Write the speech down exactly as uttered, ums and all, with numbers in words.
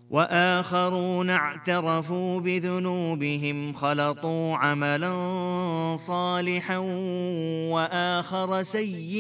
وآخرون اعترفوا بذنوبهم خلطوا عملا صالحا وآخر سيئا